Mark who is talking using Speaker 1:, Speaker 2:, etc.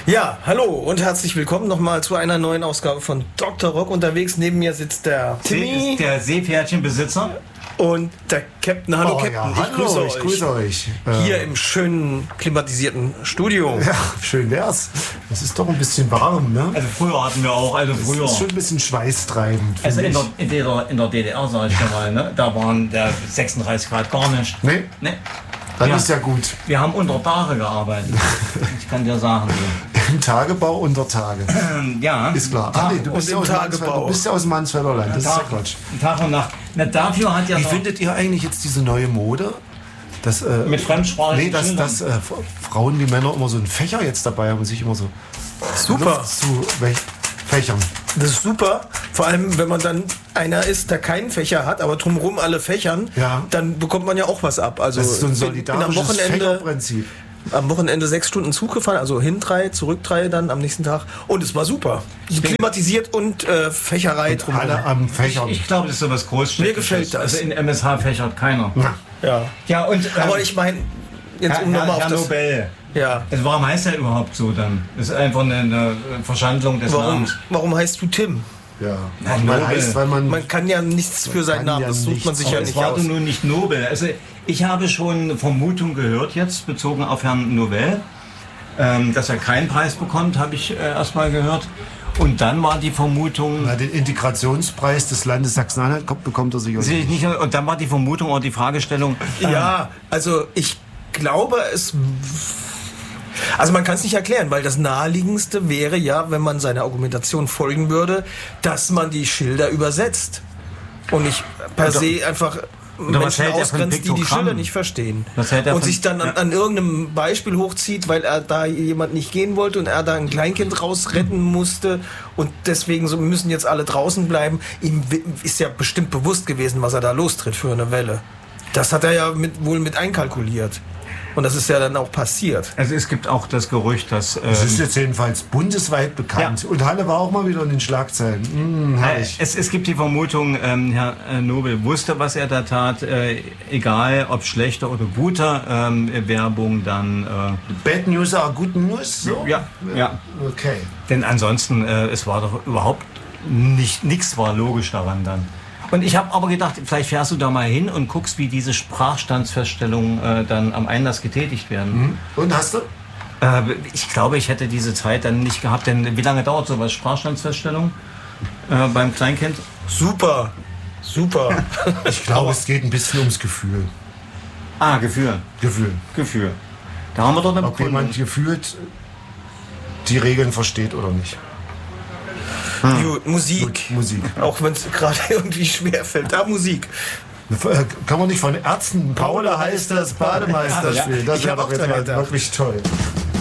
Speaker 1: Ja, hallo und herzlich willkommen nochmal zu einer neuen Ausgabe von Dr. Rock. Unterwegs neben mir sitzt der Timmy.
Speaker 2: Der Seepferdchenbesitzer.
Speaker 1: Und der Captain. Hallo, Captain.
Speaker 3: Ja, hallo, ich grüße euch.
Speaker 1: Hier im schönen, klimatisierten Studio.
Speaker 3: Ja, schön wär's. Es ist doch ein bisschen warm, ne?
Speaker 2: Also früher hatten wir auch,
Speaker 3: Es ist schon ein bisschen schweißtreibend.
Speaker 2: Also in der DDR, sag ich mal, ne? Da waren der 36 Grad gar nicht.
Speaker 3: Nee? Dann ist ja gut.
Speaker 2: Wir haben unter Tage gearbeitet. Ich kann dir sagen.
Speaker 3: Im Tagebau unter Tage.
Speaker 2: Ja.
Speaker 3: Ist klar. Ach nee, du bist ja aus dem Mansfelder Land. Das ist ja Quatsch.
Speaker 2: Tag und Nacht. Na, dafür hat ja
Speaker 3: Wie findet ihr eigentlich jetzt diese neue Mode? Dass,
Speaker 2: mit fremdsprachigen
Speaker 3: dass Frauen wie Männer immer so einen Fächer jetzt dabei haben und sich immer so
Speaker 1: Super.
Speaker 3: zu Fächern.
Speaker 1: Das ist super. Vor allem, wenn man dann einer ist, der keinen Fächer hat, aber drumherum alle Fächern, dann bekommt man ja auch was ab. Also
Speaker 3: das ist so ein solidarisches Fächerprinzip.
Speaker 1: Am Wochenende 6 Stunden Zug gefahren, also hin 3, zurück 3 dann am nächsten Tag. Und es war super. Klimatisiert und Fächerei drumherum.
Speaker 3: Alle am Fächern.
Speaker 2: Ich glaube, das ist so was Großstädtisches.
Speaker 1: Mir gefällt das.
Speaker 2: Also in MSH fächert keiner.
Speaker 1: Ja,
Speaker 2: und,
Speaker 1: aber ich meine, jetzt um nochmal auf
Speaker 2: Herr
Speaker 1: das...
Speaker 2: Nobel.
Speaker 1: Ja.
Speaker 2: Also warum heißt er überhaupt so dann? Das ist einfach eine Verschandlung des Namens.
Speaker 1: Warum heißt du Tim?
Speaker 3: Ja,
Speaker 1: weil man kann ja nichts für seinen Namen, das sucht man sich ja nicht aus.
Speaker 2: Es war doch nun nicht Nobel. Also ich habe schon Vermutungen gehört jetzt, bezogen auf Herrn Nobel, dass er keinen Preis bekommt, habe ich erstmal gehört. Und dann war die Vermutung...
Speaker 3: Na, den Integrationspreis des Landes Sachsen-Anhalt bekommt er sicherlich nicht.
Speaker 2: Und dann war die Vermutung oder die Fragestellung...
Speaker 1: Ja, also ich glaube, also man kann es nicht erklären, weil das Naheliegendste wäre ja, wenn man seiner Argumentation folgen würde, dass man die Schilder übersetzt und nicht per se einfach Menschen ausgrenzt, die Schilder nicht verstehen. Und sich dann an irgendeinem Beispiel hochzieht, weil er da jemand nicht gehen wollte und er da ein Kleinkind rausretten musste und deswegen so müssen jetzt alle draußen bleiben. Ihm ist ja bestimmt bewusst gewesen, was er da lostritt für eine Welle. Das hat er ja wohl mit einkalkuliert. Und das ist ja dann auch passiert.
Speaker 2: Also es gibt auch das Gerücht, dass...
Speaker 3: Es ist jetzt jedenfalls bundesweit bekannt. Ja. Und Halle war auch mal wieder in den Schlagzeilen.
Speaker 2: Es gibt die Vermutung, Herr Nobel wusste, was er da tat. Egal, ob schlechter oder guter Werbung, dann...
Speaker 3: Bad News are good news? So?
Speaker 2: Ja.
Speaker 3: Okay.
Speaker 2: Denn ansonsten, es war doch überhaupt nichts war logisch daran dann. Und ich habe aber gedacht, vielleicht fährst du da mal hin und guckst, wie diese Sprachstandsfeststellungen dann am Einlass getätigt werden.
Speaker 3: Und hast du?
Speaker 2: Ich glaube, ich hätte diese Zeit dann nicht gehabt, denn wie lange dauert sowas, Sprachstandsfeststellung beim Kleinkind?
Speaker 1: Super.
Speaker 3: Ich glaube, es geht ein bisschen ums Gefühl.
Speaker 2: Gefühl. Da haben wir doch eine
Speaker 3: Ob jemand gefühlt die Regeln versteht oder nicht.
Speaker 1: Gut, Musik. Auch wenn es gerade irgendwie schwerfällt. Musik.
Speaker 3: Kann man nicht von Ärzten Paula heißt das Bademeister spielen? Das wäre doch jetzt mal wirklich toll.